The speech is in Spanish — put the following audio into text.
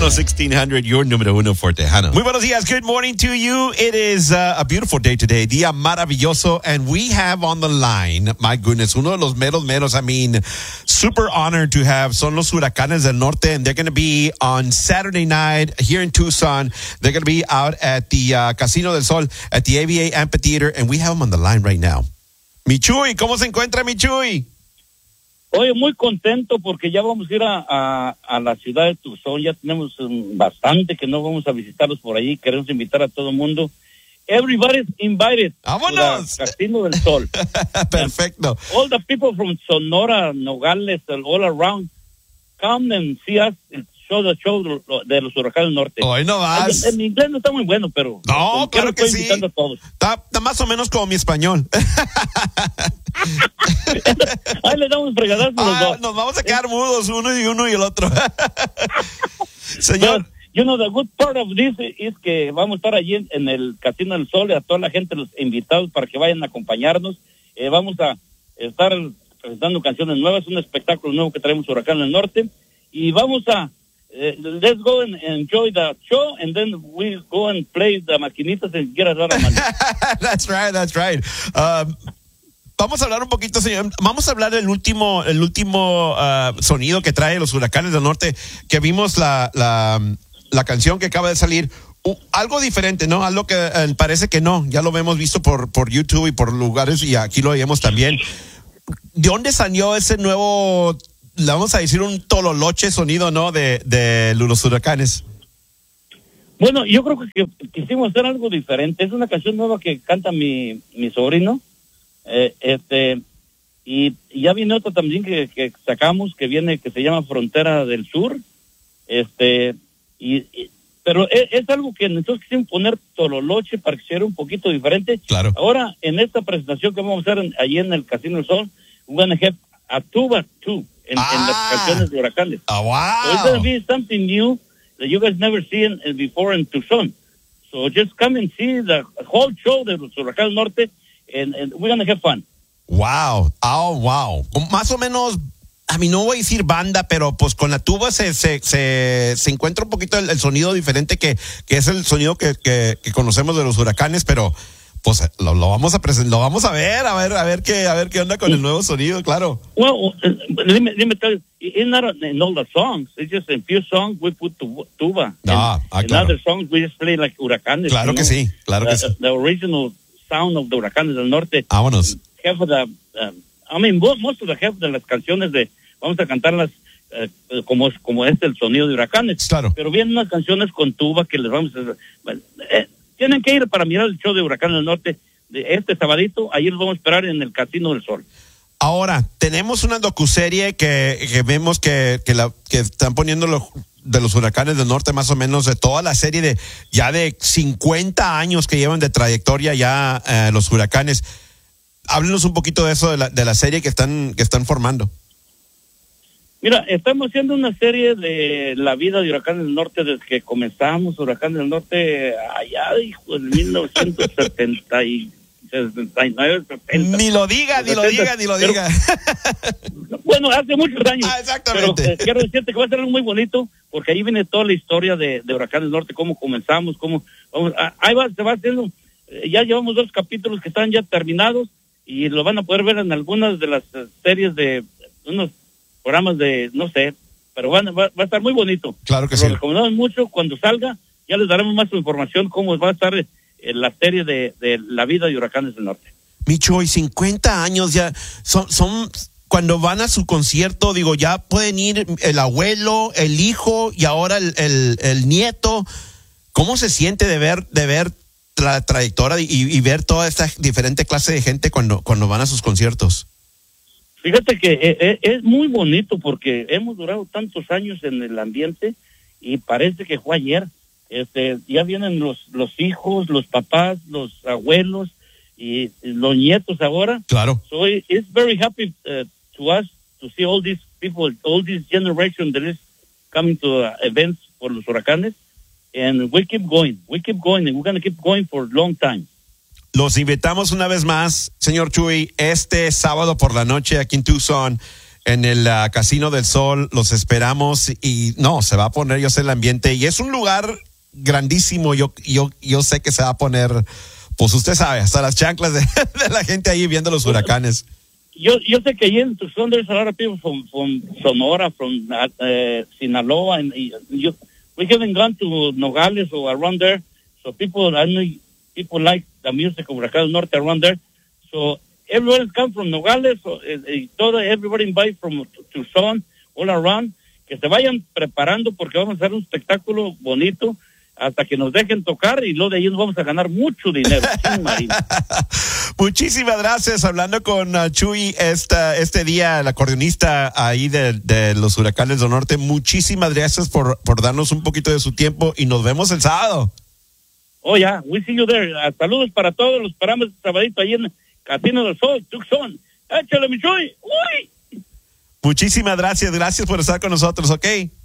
Tejano 1600, your número uno for Tejano. Muy buenos días. Good morning to you. It is a beautiful day today. Día maravilloso. And we have on the line, my goodness, uno de los meros. I mean, super honored to have son los Huracanes del Norte. And they're going to be on Saturday night here in Tucson. They're going to be out at the Casino del Sol at the AVA Amphitheater. And we have them on the line right now. Michuy, ¿cómo se encuentra Michuy? Oye, muy contento porque ya vamos a ir a la ciudad de Tucson. Ya tenemos bastante que no vamos a visitarlos por allí. Queremos invitar a todo el mundo. Everybody's invited. ¡Vámonos! To the Casino del Sol. Perfecto. All the people from Sonora, Nogales, all around, come and see us. The show de los Huracanes del Norte. Hoy no vas. En inglés no está muy bueno, pero... No, claro que sí. Está más o menos como mi español. Ahí le damos fregadazos los dos. Nos vamos a quedar mudos, uno y el otro. Señor. You know, the good part of this es que vamos a estar allí en el Casino del Sol y a toda la gente, los invitados para que vayan a acompañarnos. Vamos a estar presentando canciones nuevas, un espectáculo nuevo que traemos Huracanes del Norte. Y vamos a let's go and enjoy the show, and then we go and play the maquinitas and get a lot of money. That's right. Vamos a hablar un poquito, señor. Vamos a hablar del último sonido que trae los Huracanes del Norte, que vimos la canción que acaba de salir. Algo diferente, ¿no? Algo que parece que no. Ya lo hemos visto por YouTube y por lugares, y aquí lo veíamos también. ¿De dónde salió ese nuevo, le vamos a decir, un tololoche sonido, ¿no? De los Huracanes. Bueno, yo creo que quisimos hacer algo diferente. Es una canción nueva que canta mi sobrino. Y ya viene otra también que sacamos, que se llama Frontera del Sur. Pero es algo que nosotros quisimos poner tololoche para que sea un poquito diferente. Claro. Ahora, en esta presentación que vamos a hacer allí en el Casino del Sol, we're going to have a tuba too. En las canciones de Huracanes. Oh, wow. So it's going to be something new that you guys never seen before in Tucson. So just come and see the whole show de los Huracanes Norte, and we're going to have fun. Wow. Oh, wow. Más o menos, a mí no voy a decir banda, pero pues con la tuba se encuentra un poquito el sonido diferente que es el sonido que conocemos de los Huracanes, pero pues lo vamos a ver qué onda con el nuevo sonido, claro. Well, let me tell you, it's not in all the songs. It's just in few songs we put tuba. Claro. In other songs we just play like Huracanes. Claro que sí, claro que sí. The original sound of the Huracanes del Norte. Vámonos. Most of the half de las canciones vamos a cantarlas como es el sonido de Huracanes. Claro. Pero vienen unas canciones con tuba que les vamos a... tienen que ir para mirar el show de Huracanes del Norte de este sabadito. Ahí los vamos a esperar en el Casino del Sol. Ahora, tenemos una docuserie que vemos que están poniendo de los Huracanes del Norte, más o menos de toda la serie de 50 años que llevan de trayectoria ya los Huracanes. Háblenos un poquito de eso, de la serie que están formando. Mira, estamos haciendo una serie de la vida de Huracanes del Norte desde que comenzamos Huracanes del Norte allá, hijo, en 1969, 70. Ni lo diga. Bueno, hace muchos años. Exactamente. Pero quiero decirte que va a ser algo muy bonito, porque ahí viene toda la historia de Huracanes del Norte, cómo comenzamos, se va haciendo. Ya llevamos 2 capítulos que están ya terminados y lo van a poder ver en algunas de las series de unos programas de, no sé, pero va a estar muy bonito. Claro que lo sí. Lo recomendamos mucho. Cuando salga, ya les daremos más información cómo va a estar la serie de la vida de Huracanes del Norte. Micho, y 50 años ya son cuando van a su concierto, digo, ya pueden ir el abuelo, el hijo y ahora el nieto. ¿Cómo se siente de ver la trayectoria y ver toda esta diferente clase de gente cuando van a sus conciertos? Fíjate que es muy bonito porque hemos durado tantos años en el ambiente y parece que fue ayer. Ya vienen los hijos, los papás, los abuelos y los nietos ahora. Claro. So it's very happy to us to see all these people, all this generation that is coming to events for los Huracanes, and we keep going, and we're going to keep going for a long time. Los invitamos una vez más, señor Chuy, este sábado por la noche aquí en Tucson. en el Casino del Sol. Los esperamos y no, se va a poner, yo sé, el ambiente. Y es un lugar grandísimo. Yo sé que se va a poner, pues usted sabe, hasta las chanclas de la gente ahí viendo los huracanes. Yo sé que allí en Tucson there's a lot of people from Sonora, from Sinaloa, and we haven't gone to Nogales or around there, so people like the music of Huracán del Norte around there, so everybody come from Nogales, everybody invite from Tucson, all around, que se vayan preparando porque vamos a hacer un espectáculo bonito hasta que nos dejen tocar y luego de ahí nos vamos a ganar mucho dinero. Muchísimas gracias. Hablando con Chuy este día, el acordeonista ahí de los Huracanes del Norte. Muchísimas gracias por darnos un poquito de su tiempo y nos vemos el sábado. Oh, yeah, we see you there. Saludos para todos, los esperamos el sabadito ahí en Casino del Sol, Tucson. Échale, mi Chuy. Uy. Muchísimas gracias por estar con nosotros, ¿ok?